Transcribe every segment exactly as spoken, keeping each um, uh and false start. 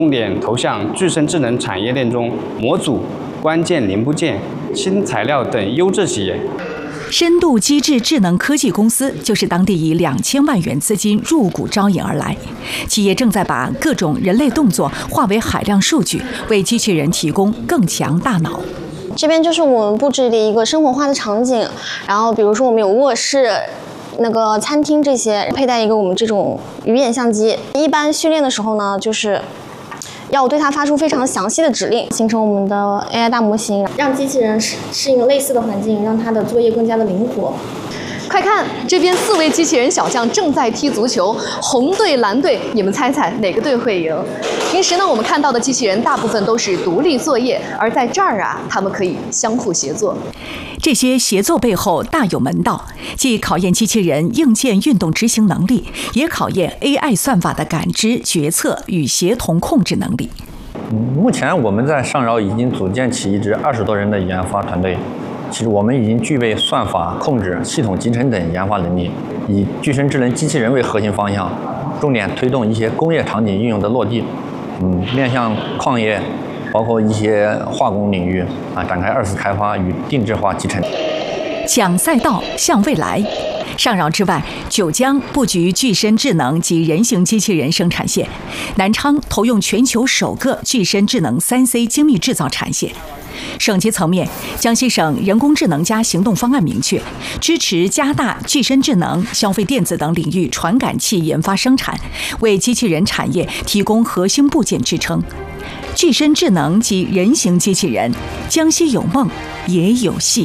重点投向具身智能产业链中模组、关键零部件、新材料等优质企业。 深度机智智能科技公司就是当地以两千万元资金入股招引而来，企业正在把各种人类动作化为海量数据，为机器人提供更强大脑。 这边就是我们布置的一个生活化的场景，然后比如说我们有卧室、那个餐厅这些，佩戴一个我们这种鱼眼相机。一般训练的时候呢，就是要对它发出非常详细的指令，形成我们的 A I 大模型，让机器人适适应类似的环境，让它的作业更加的灵活。 快看，这边四位机器人小将正在踢足球，红队、蓝队，你们猜猜哪个队会赢？平时呢，我们看到的机器人大部分都是独立作业，而在这儿啊，他们可以相互协作。 这些协作背后大有门道，既考验机器人硬件运动执行能力，也考验 A I 算法的感知、决策与协同控制能力。 目前我们在上饶已经组建起一支二十多人的研发团队。其实我们已经具备算法控制、系统集成等研发能力，以具身智能机器人为核心方向，重点推动一些工业场景应用的落地，嗯，面向矿业，包括一些化工领域啊，展开二次开发与定制化集成。 抢赛道，向未来。上饶之外，九江布局具身智能及人形机器人生产线，南昌投用全球首个具身智能 三 C 精密制造产线。省级层面，江西省人工智能加行动方案明确，支持加大具身智能、消费电子等领域传感器研发生产，为机器人产业提供核心部件支撑。具身智能及人形机器人，江西有梦，也有戏。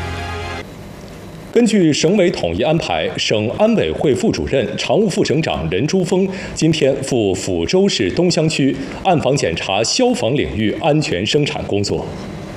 根据省委统一安排，省安委会副主任、常务副省长任珠峰今天赴抚州市东乡区暗访检查消防领域安全生产工作。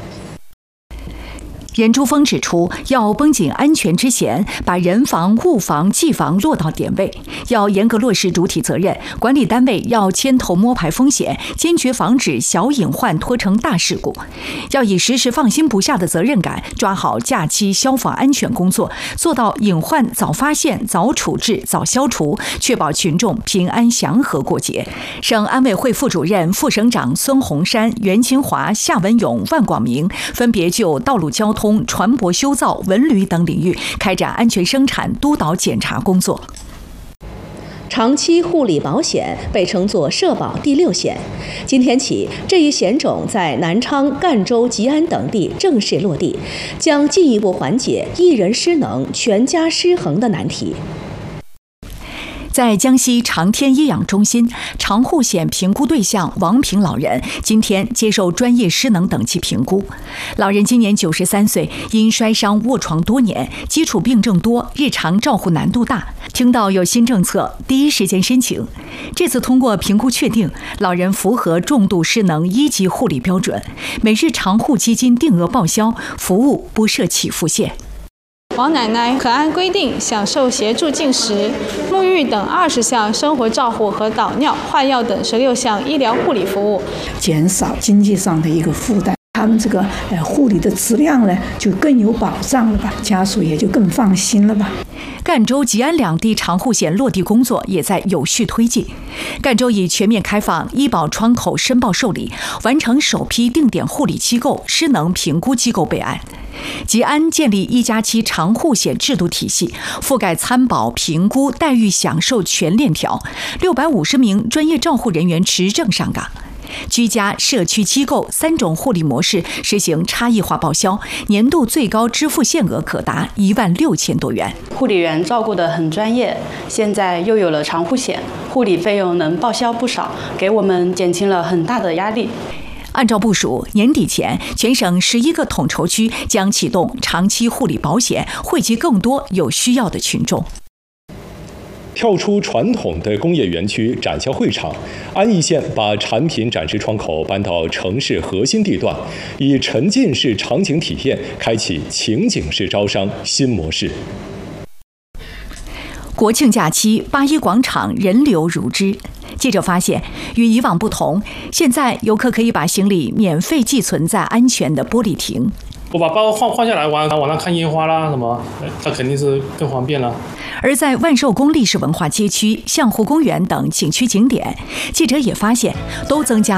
任珠峰指出，要绷紧安全之弦，把人防、物防、技防落到点位，要严格落实主体责任，管理单位要牵头摸排风险，坚决防止小隐患拖成大事故，要以时时放心不下的责任感，抓好假期消防安全工作，做到隐患早发现、早处置、早消除，确保群众平安祥和过节。省安委会副主任、副省长孙洪山、袁清华、夏文勇、万广明分别就道路交通、船舶修造、文旅等领域开展安全生产督导检查工作。 长期护理保险被称作社保第六险，今天起，这一险种在南昌、赣州、吉安等地正式落地，将进一步缓解一人失能、全家失衡的难题。 在江西长天医养中心，长护险评估对象王平老人今天接受专业失能等级评估。老人今年九十三岁，因摔伤卧床多年，基础病症多，日常照护难度大。听到有新政策，第一时间申请。这次通过评估确定，老人符合重度失能一级护理标准，每日长护基金定额报销，服务不设起付线。 王奶奶可按规定享受协助进食、沐浴等二十项生活照护和导尿、换药等十六项医疗护理服务， 减少经济上的一个负担。他们这个呃护理的质量呢，就更有保障了吧，家属也就更放心了吧。 赣州、吉安两地长护险落地工作也在有序推进。赣州已全面开放医保窗口申报受理，完成首批定点护理机构、失能评估机构备案。吉安建立一加七长护险制度体系，覆盖参保、评估、待遇享受全链条，六百五十名专业照护人员持证上岗。居家、社区机构三种护理模式实行差异化报销，年度最高支付限额可达一万六千多元。 护理员照顾得很专业，现在又有了长护险，护理费用能报销不少，给我们减轻了很大的压力。 按照部署，年底前，全省十一个统筹区将启动长期护理保险，惠及更多有需要的群众。 跳出传统的工业园区展销会场，安义县把产品展示窗口搬到城市核心地段，以沉浸式场景体验开启情景式招商新模式。 国庆假期，八一广场人流如织。记者发现，与以往不同，现在游客可以把行李免费寄存在安全的玻璃亭。 我把包换换下来，晚上晚上看烟花啦什么，它肯定是更方便了。 而在万寿宫历史文化街区、象湖公园等景区景点，记者也发现都增加